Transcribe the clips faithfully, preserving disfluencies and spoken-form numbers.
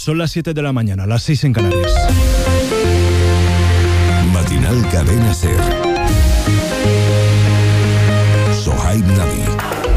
Son las siete de la mañana, las seis en Canarias. Matinal Cadena SER. Sohaib Nabi.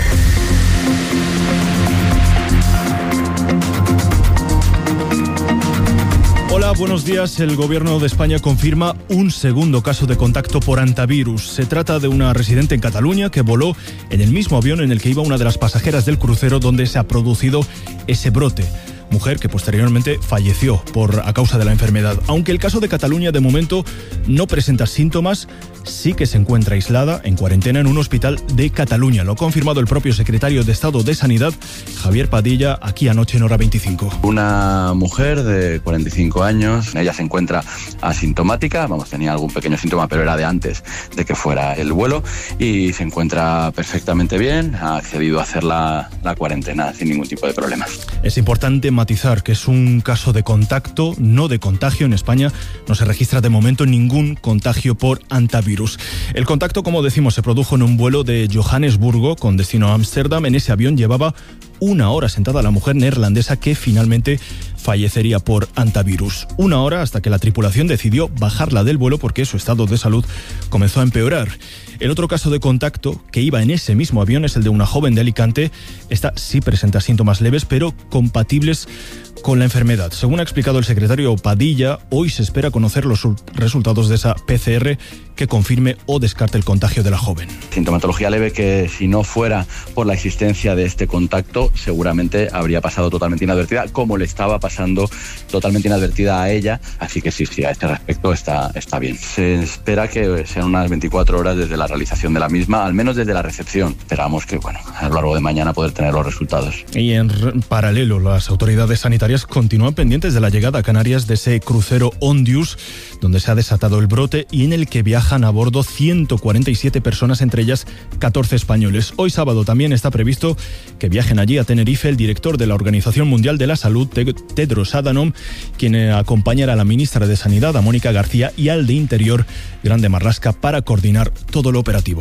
Hola, buenos días. El Gobierno de España confirma un segundo caso de contacto por hantavirus. Se trata de una residente en Cataluña que voló en el mismo avión en el que iba una de las pasajeras del crucero donde se ha producido ese brote. Mujer que posteriormente falleció por a causa de la enfermedad. Aunque el caso de Cataluña de momento no presenta síntomas, sí que se encuentra aislada en cuarentena en un hospital de Cataluña. Lo ha confirmado el propio secretario de Estado de Sanidad, Javier Padilla, aquí anoche en Hora veinticinco. Una mujer de cuarenta y cinco años, ella se encuentra asintomática, vamos, tenía algún pequeño síntoma, pero era de antes de que fuera el vuelo, y se encuentra perfectamente bien, ha accedido a hacer la, la cuarentena sin ningún tipo de problemas. Es importante matizar que es un caso de contacto, no de contagio. En España no se registra de momento ningún contagio por hantavirus. El contacto, como decimos, se produjo en un vuelo de Johannesburgo con destino a Ámsterdam. En ese avión llevaba una hora sentada la mujer neerlandesa que finalmente fallecería por hantavirus. Una hora hasta que la tripulación decidió bajarla del vuelo porque su estado de salud comenzó a empeorar. El otro caso de contacto que iba en ese mismo avión es el de una joven de Alicante. Esta sí presenta síntomas leves, pero compatibles con la enfermedad. Según ha explicado el secretario Padilla, hoy se espera conocer los resultados de esa P C R que confirme o descarte el contagio de la joven. Sintomatología leve que, si no fuera por la existencia de este contacto, seguramente habría pasado totalmente inadvertida, como le estaba pasando totalmente inadvertida a ella. Así que sí, sí, a este respecto está, está bien. Se espera que sean unas veinticuatro horas desde la realización de la misma, al menos desde la recepción. Esperamos que, bueno, a lo largo de mañana poder tener los resultados. Y en paralelo, las autoridades sanitarias continúan pendientes de la llegada a Canarias de ese crucero Ondius, donde se ha desatado el brote y en el que viajan a bordo ciento cuarenta y siete personas, entre ellas catorce españoles. Hoy sábado también está previsto que viajen allí a Tenerife el director de la Organización Mundial de la Salud, Tedros Adhanom, quien acompañará a la ministra de Sanidad, a Mónica García, y al de Interior, Grande Marlaska, para coordinar todo lo operativo.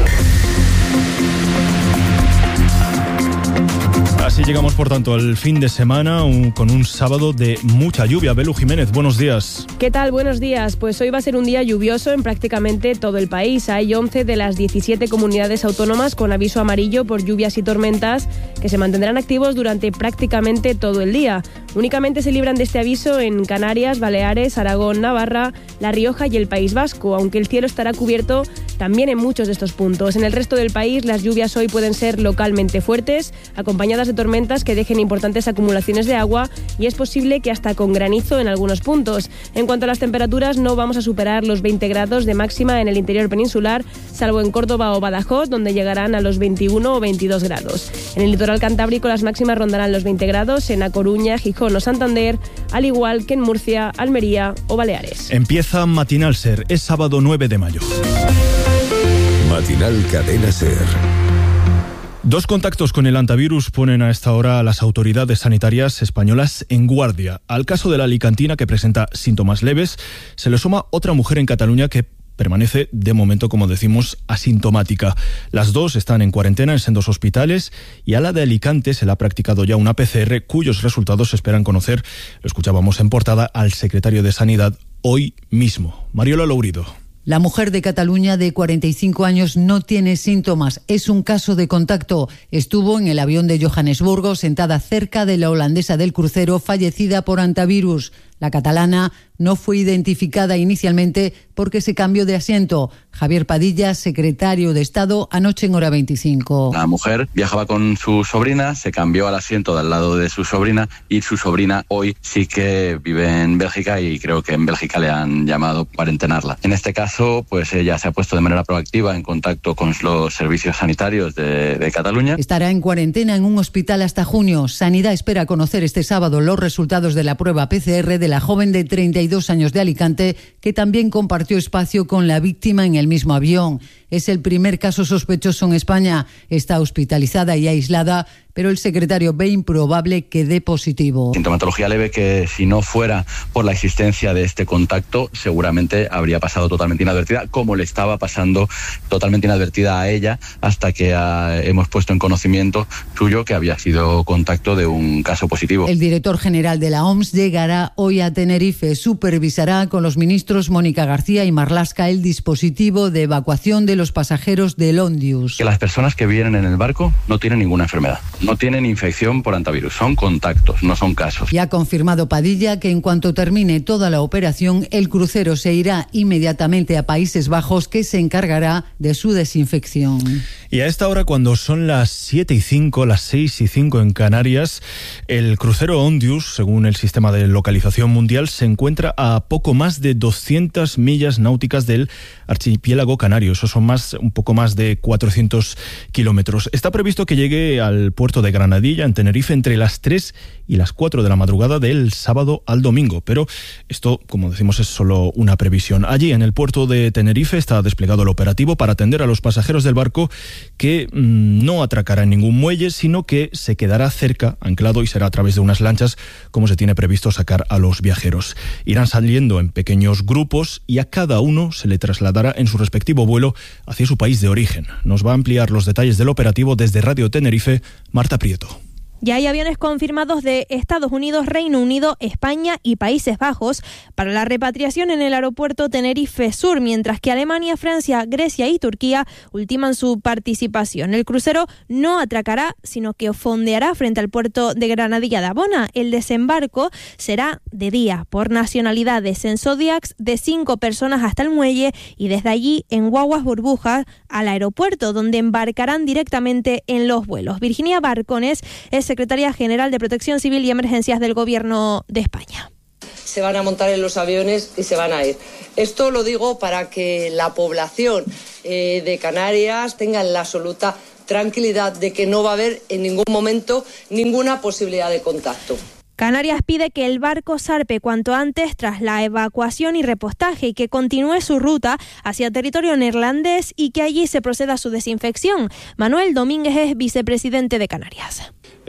Así llegamos, por tanto, al fin de semana un, con un sábado de mucha lluvia. Belu Jiménez, buenos días. ¿Qué tal? Buenos días. Pues hoy va a ser un día lluvioso en prácticamente todo el país. Hay once de las diecisiete comunidades autónomas con aviso amarillo por lluvias y tormentas que se mantendrán activos durante prácticamente todo el día. Únicamente se libran de este aviso en Canarias, Baleares, Aragón, Navarra, La Rioja y el País Vasco, aunque el cielo estará cubierto también en muchos de estos puntos. En el resto del país, las lluvias hoy pueden ser localmente fuertes, acompañadas de tormentas que dejen importantes acumulaciones de agua, y es posible que hasta con granizo en algunos puntos. En cuanto a las temperaturas, no vamos a superar los veinte grados de máxima en el interior peninsular, salvo en Córdoba o Badajoz, donde llegarán a los veintiuno o veintidós grados. En el litoral cantábrico las máximas rondarán los veinte grados, en A Coruña, Gijón o Santander, al igual que en Murcia, Almería o Baleares. Empieza Matinal SER, es sábado nueve de mayo. Matinal Cadena SER. Dos contactos con el hantavirus ponen a esta hora a las autoridades sanitarias españolas en guardia. Al caso de la alicantina, que presenta síntomas leves, se le suma otra mujer en Cataluña que permanece, de momento, como decimos, asintomática. Las dos están en cuarentena en sendos hospitales, y a la de Alicante se le ha practicado ya una P C R cuyos resultados se esperan conocer, lo escuchábamos en portada, al secretario de Sanidad hoy mismo. Mariola Lourido. La mujer de Cataluña de cuarenta y cinco años no tiene síntomas, es un caso de contacto. Estuvo en el avión de Johannesburgo sentada cerca de la holandesa del crucero fallecida por hantavirus. La catalana no fue identificada inicialmente porque se cambió de asiento. Javier Padilla, secretario de Estado, anoche en Hora veinticinco. La mujer viajaba con su sobrina, se cambió al asiento de al lado de su sobrina, y su sobrina hoy sí que vive en Bélgica, y creo que en Bélgica le han llamado para cuarentenarla. En este caso, pues ella se ha puesto de manera proactiva en contacto con los servicios sanitarios de, de Cataluña. Estará en cuarentena en un hospital hasta junio. Sanidad espera conocer este sábado los resultados de la prueba P C R de la joven de treinta y dos años de Alicante, que también compartió espacio con la víctima en el mismo avión. Es el primer caso sospechoso en España. Está hospitalizada y aislada, pero el secretario ve improbable que dé positivo. Sintomatología leve que, si no fuera por la existencia de este contacto, seguramente habría pasado totalmente inadvertida, como le estaba pasando totalmente inadvertida a ella, hasta que uh, hemos puesto en conocimiento suyo que había sido contacto de un caso positivo. El director general de la O M S llegará hoy a Tenerife. Supervisará con los ministros Mónica García y Marlaska el dispositivo de evacuación de los pasajeros del Ondius. Que las personas que vienen en el barco no tienen ninguna enfermedad. No tienen infección por antivirus, son contactos, no son casos. Y ha confirmado Padilla que en cuanto termine toda la operación, el crucero se irá inmediatamente a Países Bajos, que se encargará de su desinfección. Y a esta hora, cuando son las siete y cinco, las seis y cinco en Canarias, el crucero Ondius, según el sistema de localización mundial, se encuentra a poco más de doscientas millas náuticas del archipiélago canario. Eso son más, un poco más de cuatrocientos kilómetros. Está previsto que llegue al puerto de Granadilla, en Tenerife, entre las tres y las cuatro de la madrugada del sábado al domingo. Pero esto, como decimos, es solo una previsión. Allí, en el puerto de Tenerife, está desplegado el operativo para atender a los pasajeros del barco, que mmm, no atracará en ningún muelle, sino que se quedará cerca, anclado, y será a través de unas lanchas como se tiene previsto sacar a los viajeros. Irán saliendo en pequeños grupos y a cada uno se le trasladará en su respectivo vuelo hacia su país de origen. Nos va a ampliar los detalles del operativo desde Radio Tenerife, Marta Prieto. Ya hay aviones confirmados de Estados Unidos, Reino Unido, España y Países Bajos para la repatriación en el aeropuerto Tenerife Sur, mientras que Alemania, Francia, Grecia y Turquía ultiman su participación. El crucero no atracará, sino que fondeará frente al puerto de Granadilla de Abona. El desembarco será de día, por nacionalidades, en Zodiacs de cinco personas hasta el muelle y desde allí en guaguas burbujas al aeropuerto, donde embarcarán directamente en los vuelos. Virginia Barcones es secretaria general de Protección Civil y Emergencias del Gobierno de España. Se van a montar en los aviones y se van a ir. Esto lo digo para que la población eh, de Canarias tenga la absoluta tranquilidad de que no va a haber en ningún momento ninguna posibilidad de contacto. Canarias pide que el barco zarpe cuanto antes tras la evacuación y repostaje y que continúe su ruta hacia territorio neerlandés y que allí se proceda a su desinfección. Manuel Domínguez es vicepresidente de Canarias.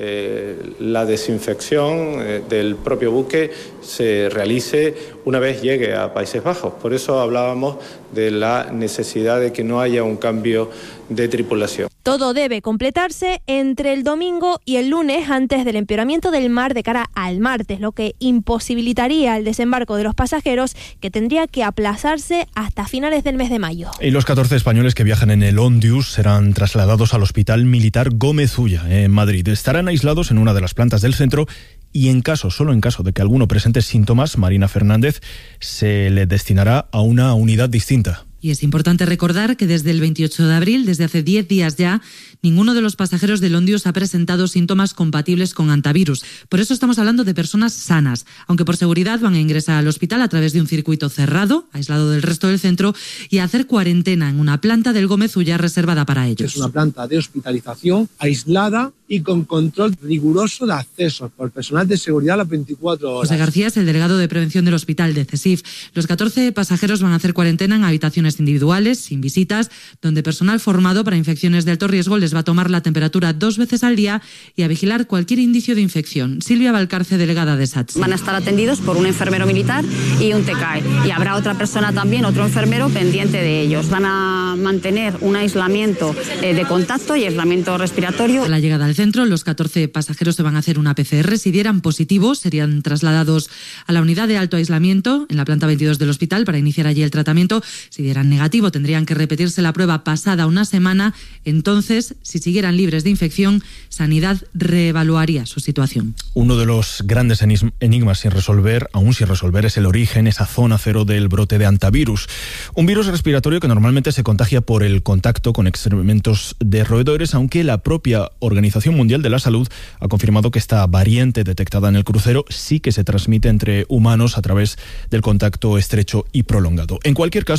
Eh, la desinfección eh, del propio buque se realice una vez llegue a Países Bajos. Por eso hablábamos de la necesidad de que no haya un cambio de tripulación. Todo debe completarse entre el domingo y el lunes antes del empeoramiento del mar de cara al martes, lo que imposibilitaría el desembarco de los pasajeros, que tendría que aplazarse hasta finales del mes de mayo. Y los catorce españoles que viajan en el Ondius serán trasladados al Hospital Militar Gómez Ulla, en Madrid. Estarán aislados en una de las plantas del centro y en caso, solo en caso de que alguno presente síntomas, Marina Fernández, se le destinará a una unidad distinta. Y es importante recordar que desde el veintiocho de abril, desde hace diez días ya, ninguno de los pasajeros del Ondius ha presentado síntomas compatibles con antivirus. Por eso estamos hablando de personas sanas, aunque por seguridad van a ingresar al hospital a través de un circuito cerrado, aislado del resto del centro, y a hacer cuarentena en una planta del Gómez Ulla reservada para ellos. Es una planta de hospitalización aislada y con control riguroso de acceso por personal de seguridad a las veinticuatro horas. José García es el delegado de prevención del hospital de CESIF. Los catorce pasajeros van a hacer cuarentena en habitaciones individuales, sin visitas, donde personal formado para infecciones de alto riesgo les va a tomar la temperatura dos veces al día y a vigilar cualquier indicio de infección. Silvia Valcarce, delegada de SATSE. Van a estar atendidos por un enfermero militar y un T C A E. Y habrá otra persona también, otro enfermero pendiente de ellos. Van a mantener un aislamiento eh, de contacto y aislamiento respiratorio. A la llegada al centro, los catorce pasajeros se van a hacer una P C R. Si dieran positivos, serían trasladados a la unidad de alto aislamiento en la planta veintidós del hospital para iniciar allí el tratamiento. Si dieran negativo, tendrían que repetirse la prueba pasada una semana. Entonces, si siguieran libres de infección, Sanidad reevaluaría su situación. Uno de los grandes enigmas sin resolver, aún sin resolver, es el origen, esa zona cero del brote de antivirus. Un virus respiratorio que normalmente se contagia por el contacto con excrementos de roedores, aunque la propia Organización Mundial de la Salud ha confirmado que esta variante detectada en el crucero sí que se transmite entre humanos a través del contacto estrecho y prolongado. En cualquier caso,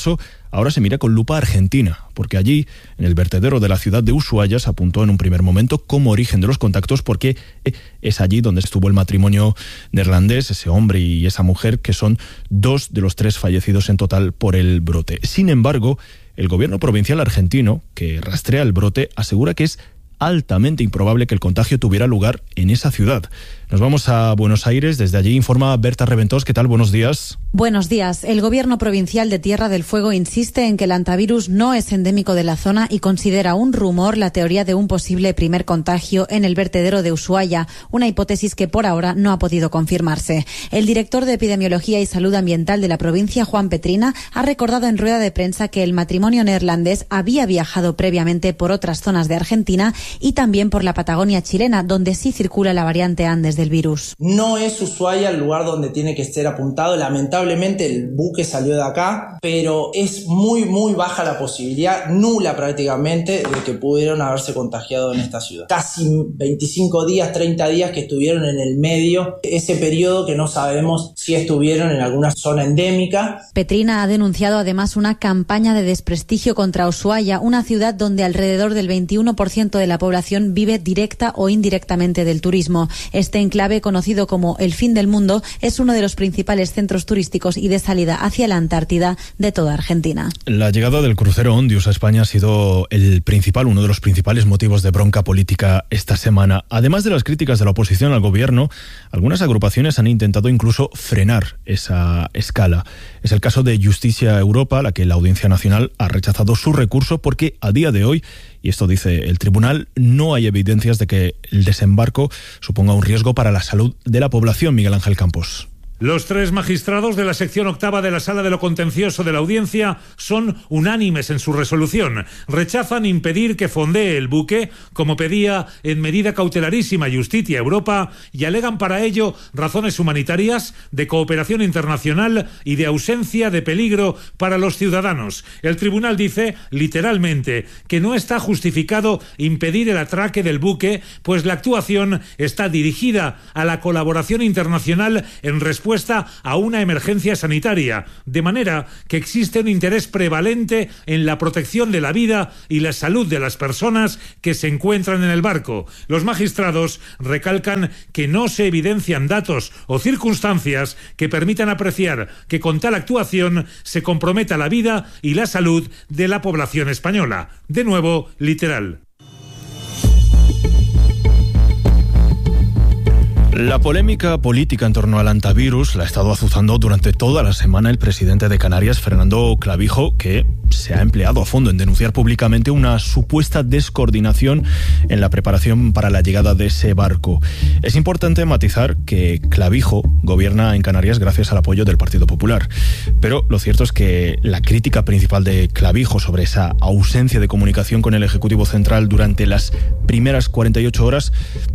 ahora se mira con lupa a Argentina, porque allí, en el vertedero de la ciudad de Ushuaia, se apuntó en un primer momento como origen de los contactos, porque es allí donde estuvo el matrimonio neerlandés, ese hombre y esa mujer, que son dos de los tres fallecidos en total por el brote. Sin embargo, el gobierno provincial argentino, que rastrea el brote, asegura que es altamente improbable que el contagio tuviera lugar en esa ciudad. Nos vamos a Buenos Aires, desde allí informa Berta Reventós. ¿Qué tal? Buenos días. Buenos días. El gobierno provincial de Tierra del Fuego insiste en que el hantavirus no es endémico de la zona y considera un rumor la teoría de un posible primer contagio en el vertedero de Ushuaia, una hipótesis que por ahora no ha podido confirmarse. El director de Epidemiología y Salud Ambiental de la provincia, Juan Petrina, ha recordado en rueda de prensa que el matrimonio neerlandés había viajado previamente por otras zonas de Argentina y también por la Patagonia chilena, donde sí circula la variante Andes del virus. No es Ushuaia el lugar donde tiene que ser apuntado. Lamentablemente el buque salió de acá, pero es muy muy baja la posibilidad, nula prácticamente, de que pudieron haberse contagiado en esta ciudad. Casi veinticinco días, treinta días que estuvieron en el medio, ese periodo que no sabemos si estuvieron en alguna zona endémica. Petrina ha denunciado además una campaña de desprestigio contra Ushuaia, una ciudad donde alrededor del veintiuno por ciento de la población vive directa o indirectamente del turismo. Este enclave, conocido como el fin del mundo, es uno de los principales centros turísticos y de salida hacia la Antártida de toda Argentina. La llegada del crucero Ondius a España ha sido el principal, uno de los principales motivos de bronca política esta semana. Además de las críticas de la oposición al gobierno, algunas agrupaciones han intentado incluso frenar esa escala. Es el caso de Justicia Europa, la que la Audiencia Nacional ha rechazado su recurso porque a día de hoy, y esto dice el tribunal, no hay evidencias de que el desembarco suponga un riesgo para la salud de la población. Miguel Ángel Campos. Los tres magistrados de la sección octava de la Sala de lo Contencioso de la Audiencia son unánimes en su resolución. Rechazan impedir que fondee el buque, como pedía en medida cautelarísima Justicia Europa, y alegan para ello razones humanitarias, de cooperación internacional y de ausencia de peligro para los ciudadanos. El tribunal dice, literalmente, que no está justificado impedir el atraque del buque, pues la actuación está dirigida a la colaboración internacional en respuesta a una emergencia sanitaria, de manera que existe un interés prevalente en la protección de la vida y la salud de las personas que se encuentran en el barco. Los magistrados recalcan que no se evidencian datos o circunstancias que permitan apreciar que con tal actuación se comprometa la vida y la salud de la población española. De nuevo, literal. La polémica política en torno al hantavirus la ha estado azuzando durante toda la semana el presidente de Canarias, Fernando Clavijo, que se ha empleado a fondo en denunciar públicamente una supuesta descoordinación en la preparación para la llegada de ese barco. Es importante matizar que Clavijo gobierna en Canarias gracias al apoyo del Partido Popular, pero lo cierto es que la crítica principal de Clavijo sobre esa ausencia de comunicación con el Ejecutivo Central durante las primeras cuarenta y ocho horas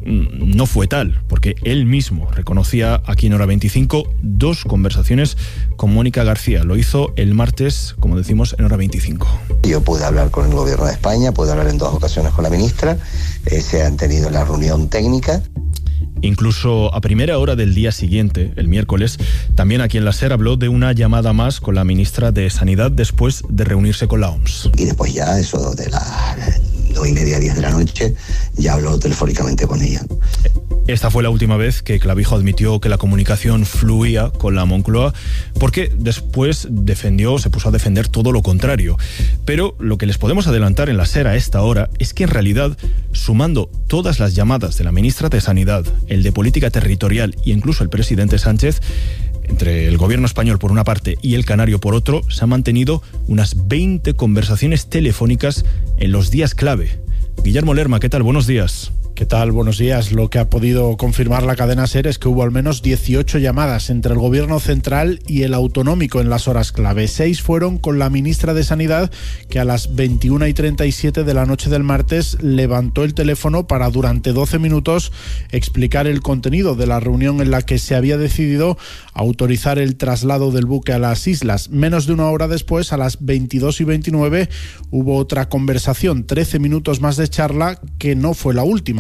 no fue tal, porque él mismo reconocía aquí en Hora veinticinco dos conversaciones con Mónica García. Lo hizo el martes, como decimos, en Hora veinticinco. Yo pude hablar con el gobierno de España, pude hablar en dos ocasiones con la ministra, eh, se han tenido la reunión técnica. Incluso a primera hora del día siguiente, el miércoles, también aquí en la SER habló de una llamada más con la ministra de Sanidad después de reunirse con la O M S. Y después ya, eso de las dos y media, diez de la noche, ya habló telefónicamente con ella. Esta fue la última vez que Clavijo admitió que la comunicación fluía con la Moncloa, porque después defendió, se puso a defender todo lo contrario. Pero lo que les podemos adelantar en la SER a esta hora es que en realidad, sumando todas las llamadas de la ministra de Sanidad, el de Política Territorial e incluso el presidente Sánchez, entre el gobierno español por una parte y el canario por otro, se han mantenido unas veinte conversaciones telefónicas en los días clave. Guillermo Lerma, ¿qué tal? Buenos días. ¿Qué tal? Buenos días. Lo que ha podido confirmar la cadena SER es que hubo al menos dieciocho llamadas entre el gobierno central y el autonómico en las horas clave. Seis fueron con la ministra de Sanidad, que a las veintiuna y treinta y siete de la noche del martes levantó el teléfono para durante doce minutos explicar el contenido de la reunión en la que se había decidido autorizar el traslado del buque a las islas. Menos de una hora después, a las veintidós y veintinueve, hubo otra conversación, trece minutos más de charla, que no fue la última.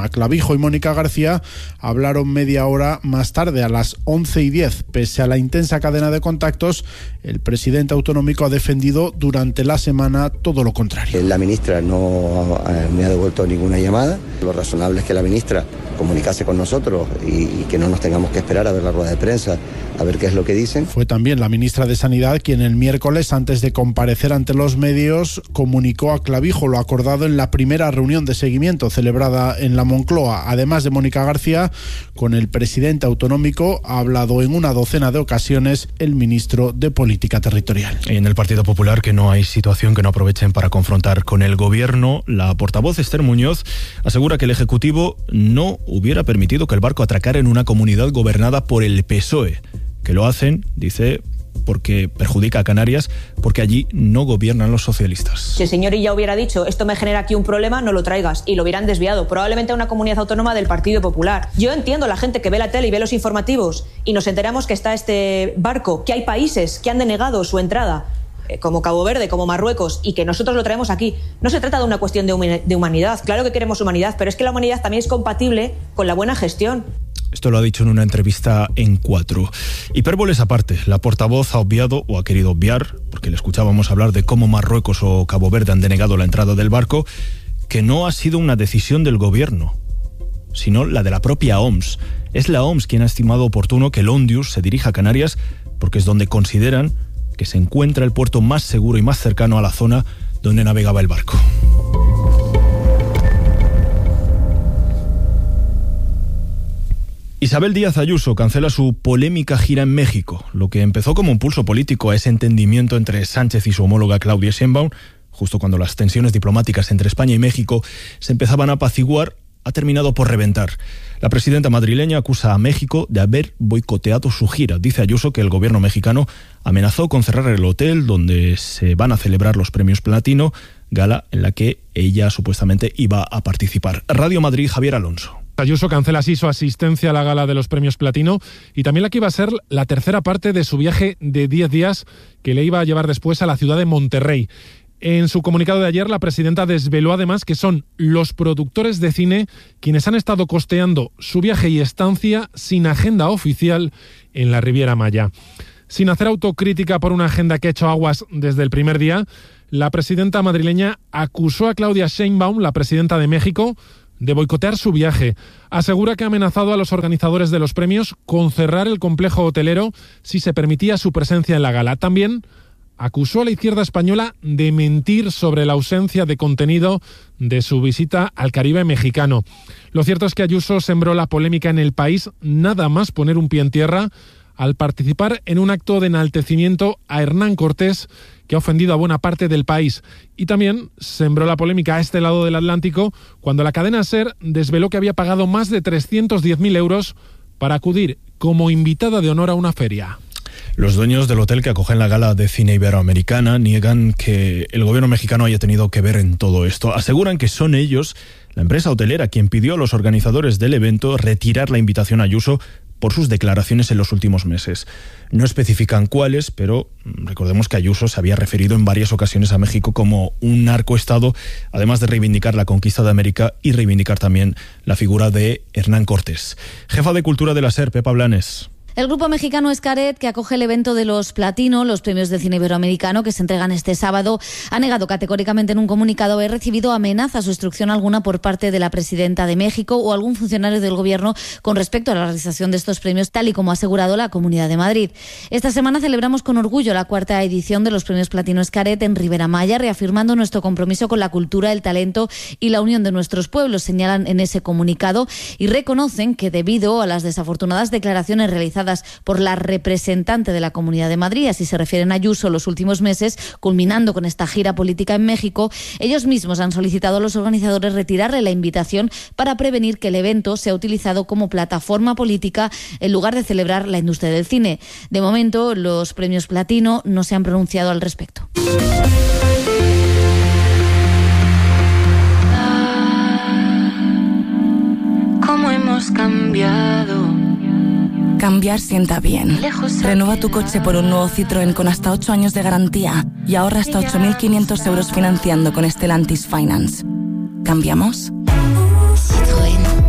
Autónoma. Clavijo y Mónica García hablaron media hora más tarde, a las once y diez. Pese a la intensa cadena de contactos, el presidente autonómico ha defendido durante la semana todo lo contrario. La ministra no me ha devuelto ninguna llamada. Lo razonable es que la ministra comunicase con nosotros y, y que no nos tengamos que esperar a ver la rueda de prensa, a ver qué es lo que dicen. Fue también la ministra de Sanidad quien el miércoles, antes de comparecer ante los medios, comunicó a Clavijo lo acordado en la primera reunión de seguimiento celebrada en la Moncloa. Además de Mónica García, con el presidente autonómico ha hablado en una docena de ocasiones el ministro de Política Territorial. Y en el Partido Popular, que no hay situación que no aprovechen para confrontar con el gobierno, la portavoz Esther Muñoz asegura que el Ejecutivo no hubiera permitido que el barco atracara en una comunidad gobernada por el P S O E. Que lo hacen, dice, porque perjudica a Canarias, porque allí no gobiernan los socialistas. Si el señor Illa hubiera dicho, esto me genera aquí un problema, no lo traigas, y lo hubieran desviado, probablemente a una comunidad autónoma del Partido Popular. Yo entiendo a la gente que ve la tele y ve los informativos y nos enteramos que está este barco, que hay países que han denegado su entrada, como Cabo Verde, como Marruecos, y que nosotros lo traemos aquí. No se trata de una cuestión de humanidad. Claro que queremos humanidad, pero es que la humanidad también es compatible con la buena gestión. Esto lo ha dicho en una entrevista en Cuatro. Hipérboles aparte, la portavoz ha obviado, o ha querido obviar, porque le escuchábamos hablar de cómo Marruecos o Cabo Verde han denegado la entrada del barco, que no ha sido una decisión del gobierno, sino la de la propia O M S. Es la O M S quien ha estimado oportuno que el Ondius se dirija a Canarias, porque es donde consideran que se encuentra el puerto más seguro y más cercano a la zona donde navegaba el barco. Isabel Díaz Ayuso cancela su polémica gira en México. Lo que empezó como un pulso político a ese entendimiento entre Sánchez y su homóloga Claudia Sheinbaum, justo cuando las tensiones diplomáticas entre España y México se empezaban a apaciguar, ha terminado por reventar. La presidenta madrileña acusa a México de haber boicoteado su gira. Dice Ayuso que el gobierno mexicano amenazó con cerrar el hotel donde se van a celebrar los premios Platino, gala en la que ella supuestamente iba a participar. Radio Madrid, Javier Alonso. Ayuso cancela así su asistencia a la gala de los premios Platino y también la que iba a ser la tercera parte de su viaje de diez días que le iba a llevar después a la ciudad de Monterrey. En su comunicado de ayer, la presidenta desveló además que son los productores de cine quienes han estado costeando su viaje y estancia sin agenda oficial en la Riviera Maya. Sin hacer autocrítica por una agenda que ha hecho aguas desde el primer día, la presidenta madrileña acusó a Claudia Sheinbaum, la presidenta de México, de boicotear su viaje. Asegura que ha amenazado a los organizadores de los premios con cerrar el complejo hotelero si se permitía su presencia en la gala. También acusó a la izquierda española de mentir sobre la ausencia de contenido de su visita al Caribe mexicano. Lo cierto es que Ayuso sembró la polémica en el país nada más poner un pie en tierra al participar en un acto de enaltecimiento a Hernán Cortés que ha ofendido a buena parte del país. Y también sembró la polémica a este lado del Atlántico cuando la cadena SER desveló que había pagado más de trescientos diez mil euros para acudir como invitada de honor a una feria. Los dueños del hotel que acogen la gala de cine iberoamericana niegan que el gobierno mexicano haya tenido que ver en todo esto. Aseguran que son ellos, la empresa hotelera, quien pidió a los organizadores del evento retirar la invitación a Ayuso por sus declaraciones en los últimos meses. No especifican cuáles, pero recordemos que Ayuso se había referido en varias ocasiones a México como un narcoestado, además de reivindicar la conquista de América y reivindicar también la figura de Hernán Cortés. Jefa de Cultura de la SER, Pepa Blanes. El grupo mexicano Xcaret, que acoge el evento de los Platino, los premios de cine iberoamericano que se entregan este sábado, ha negado categóricamente en un comunicado haber recibido amenazas o instrucción alguna por parte de la presidenta de México o algún funcionario del gobierno con respecto a la realización de estos premios, tal y como ha asegurado la Comunidad de Madrid. Esta semana celebramos con orgullo la cuarta edición de los premios Platino Xcaret en Ribera Maya, reafirmando nuestro compromiso con la cultura, el talento y la unión de nuestros pueblos, señalan en ese comunicado, y reconocen que debido a las desafortunadas declaraciones realizadas por la representante de la Comunidad de Madrid, así se refieren a Ayuso, los últimos meses, culminando con esta gira política en México, ellos mismos han solicitado a los organizadores retirarle la invitación para prevenir que el evento sea utilizado como plataforma política en lugar de celebrar la industria del cine. De momento, los premios Platino no se han pronunciado al respecto. ¿Cómo hemos cambiado? Cambiar sienta bien. Renueva tu coche por un nuevo Citroën con hasta ocho años de garantía y ahorra hasta ocho mil quinientos euros financiando con Stellantis Finance. ¿Cambiamos? Citroën.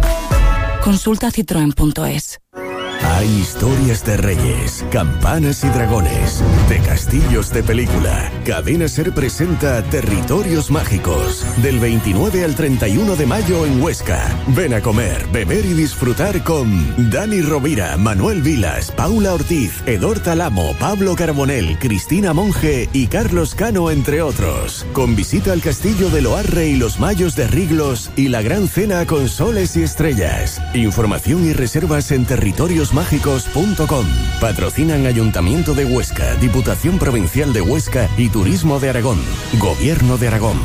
Consulta citroen punto es. Hay historias de reyes, campanas y dragones, de castillos de película. Cadena Ser presenta Territorios Mágicos, del veintinueve al treinta y uno de mayo en Huesca. Ven a comer, beber y disfrutar con Dani Rovira, Manuel Vilas, Paula Ortiz, Edor Talamo, Pablo Carbonell, Cristina Monge y Carlos Cano, entre otros. Con visita al castillo de Loarre y los Mayos de Riglos y la gran cena con soles y estrellas. Información y reservas en territorios mágicos punto com. Patrocinan Ayuntamiento de Huesca, Diputación Provincial de Huesca y Turismo de Aragón. Gobierno de Aragón.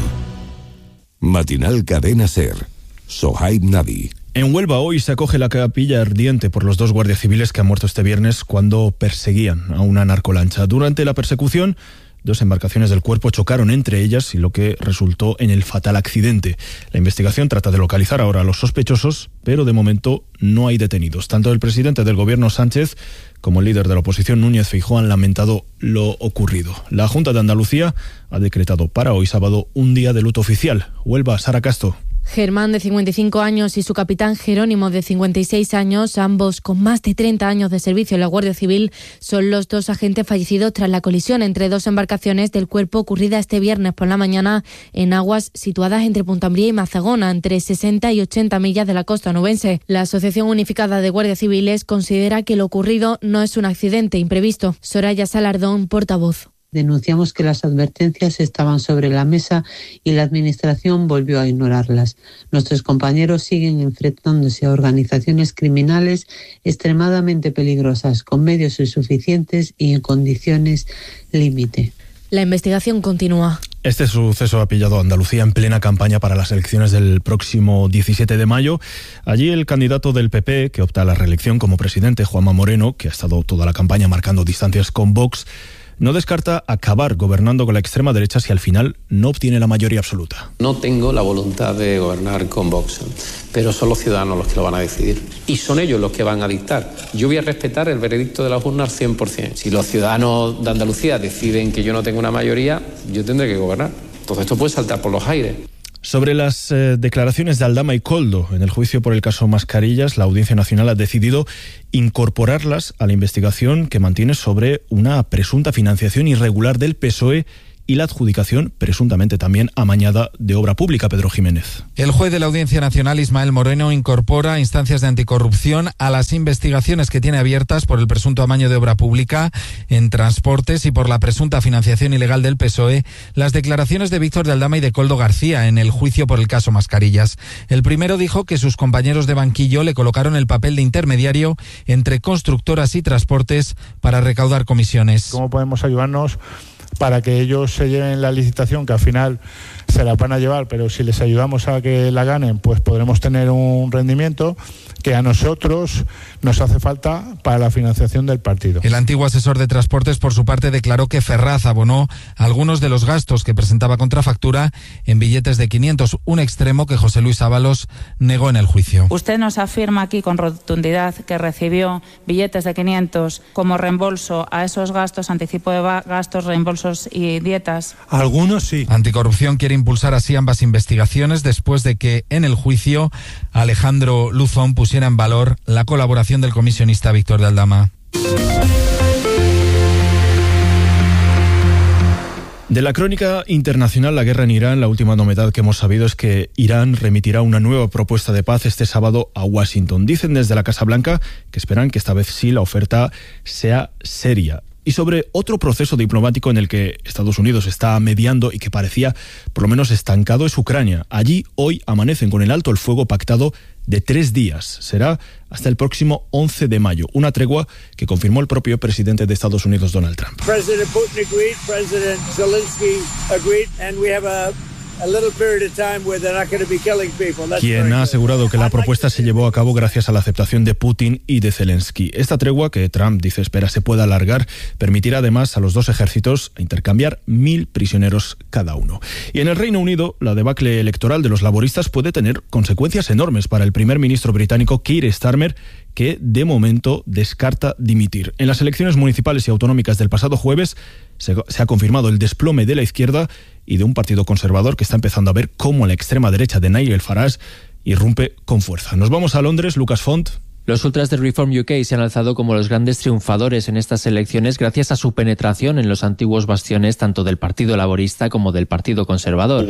Matinal Cadena Ser. Sohaib Nadi. En Huelva hoy se acoge la capilla ardiente por los dos guardias civiles que han muerto este viernes cuando perseguían a una narcolancha. Durante la persecución, dos embarcaciones del cuerpo chocaron entre ellas y lo que resultó en el fatal accidente. La investigación trata de localizar ahora a los sospechosos, pero de momento no hay detenidos. Tanto el presidente del gobierno Sánchez como el líder de la oposición Núñez Feijóo han lamentado lo ocurrido. La Junta de Andalucía ha decretado para hoy sábado un día de luto oficial. Huelva, Sara Castro. Germán, de cincuenta y cinco años, y su capitán Jerónimo, de cincuenta y seis años, ambos con más de treinta años de servicio en la Guardia Civil, son los dos agentes fallecidos tras la colisión entre dos embarcaciones del cuerpo ocurrida este viernes por la mañana en aguas situadas entre Punta Umbría y Mazagona, entre sesenta y ochenta millas de la costa onubense. La Asociación Unificada de Guardias Civiles considera que lo ocurrido no es un accidente imprevisto. Soraya Salardón, portavoz. Denunciamos que las advertencias estaban sobre la mesa y la Administración volvió a ignorarlas. Nuestros compañeros siguen enfrentándose a organizaciones criminales extremadamente peligrosas, con medios insuficientes y en condiciones límite. La investigación continúa. Este suceso ha pillado a Andalucía en plena campaña para las elecciones del próximo diecisiete de mayo. Allí el candidato del P P, que opta a la reelección como presidente, Juanma Moreno, que ha estado toda la campaña marcando distancias con Vox, no descarta acabar gobernando con la extrema derecha si al final no obtiene la mayoría absoluta. No tengo la voluntad de gobernar con Vox, pero son los ciudadanos los que lo van a decidir. Y son ellos los que van a dictar. Yo voy a respetar el veredicto de las urnas al cien por ciento. Si los ciudadanos de Andalucía deciden que yo no tengo una mayoría, yo tendré que gobernar. Entonces esto puede saltar por los aires. Sobre las eh, declaraciones de Aldama y Koldo en el juicio por el caso Mascarillas, la Audiencia Nacional ha decidido incorporarlas a la investigación que mantiene sobre una presunta financiación irregular del P S O E y la adjudicación, presuntamente también amañada, de obra pública. Pedro Jiménez. El juez de la Audiencia Nacional, Ismael Moreno, incorpora instancias de anticorrupción a las investigaciones que tiene abiertas por el presunto amaño de obra pública en transportes y por la presunta financiación ilegal del P S O E, las declaraciones de Víctor de Aldama y de Koldo García en el juicio por el caso Mascarillas. El primero dijo que sus compañeros de banquillo le colocaron el papel de intermediario entre constructoras y transportes para recaudar comisiones. ¿Cómo podemos ayudarnos para que ellos se lleven la licitación, que al final se la van a llevar, pero si les ayudamos a que la ganen, pues podremos tener un rendimiento que a nosotros nos hace falta para la financiación del partido? El antiguo asesor de transportes, por su parte, declaró que Ferraz abonó algunos de los gastos que presentaba contrafactura en billetes de quinientos, un extremo que José Luis Ábalos negó en el juicio. Usted nos afirma aquí con rotundidad que recibió billetes de quinientos como reembolso a esos gastos, anticipo de gastos, reembolsos y dietas. Algunos sí. Anticorrupción quiere impulsar así ambas investigaciones después de que en el juicio Alejandro Luzón pusiera en valor la colaboración del comisionista Víctor de Aldama. De la crónica internacional, la guerra en Irán, la última novedad que hemos sabido es que Irán remitirá una nueva propuesta de paz este sábado a Washington. Dicen desde la Casa Blanca que esperan que esta vez sí la oferta sea seria. Y sobre otro proceso diplomático en el que Estados Unidos está mediando y que parecía por lo menos estancado es Ucrania. Allí hoy amanecen con el alto el fuego pactado de tres días. Será hasta el próximo once de mayo. Una tregua que confirmó el propio presidente de Estados Unidos, Donald Trump. President Putin agreed, President Zelensky agreed, and we have a quien ha asegurado que la propuesta se llevó a cabo gracias a la aceptación de Putin y de Zelensky. Esta tregua, que Trump dice espera se pueda alargar, permitirá además a los dos ejércitos intercambiar mil prisioneros cada uno. Y en el Reino Unido, la debacle electoral de los laboristas puede tener consecuencias enormes para el primer ministro británico Keir Starmer, que de momento descarta dimitir. En las elecciones municipales y autonómicas del pasado jueves se, se ha confirmado el desplome de la izquierda y de un partido conservador que está empezando a ver cómo la extrema derecha de Nigel Farage irrumpe con fuerza. Nos vamos a Londres, Lucas Font. Los ultras de Reform U K se han alzado como los grandes triunfadores en estas elecciones gracias a su penetración en los antiguos bastiones tanto del Partido Laborista como del Partido Conservador.